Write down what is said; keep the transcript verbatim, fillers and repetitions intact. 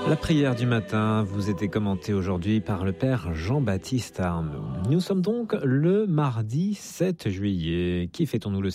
La prière du matin vous était commentée aujourd'hui par le Père Jean-Baptiste Arnaud. Nous sommes donc le mardi sept juillet. Qui fêtons-nous le sept juillet ?